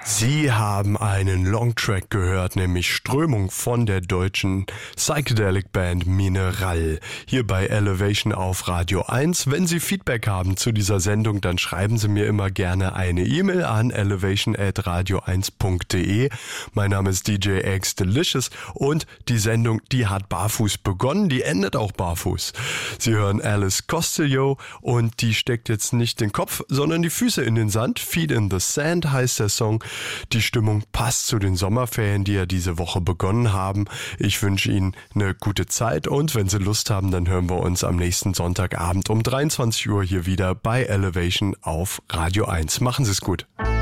Sie haben einen Longtrack gehört, nämlich Strömung von der deutschen Psychedelic Band Mineral. Hier bei Elevation auf Radio 1. Wenn Sie Feedback haben zu dieser Sendung, dann schreiben Sie mir immer gerne eine E-Mail an elevation@radio1.de. Mein Name ist DJ X Delicious und die Sendung, die hat barfuß begonnen, die endet auch barfuß. Sie hören Alice Costello und die steckt jetzt nicht den Kopf, sondern die Füße in den Sand. Feet in the Sand heißt der Song. Die Stimmung passt zu den Sommerferien, die ja diese Woche begonnen haben. Ich wünsche Ihnen eine gute Zeit und wenn Sie Lust haben, dann hören wir uns am nächsten Sonntagabend um 23 Uhr hier wieder bei Elevation auf Radio 1. Machen Sie es gut.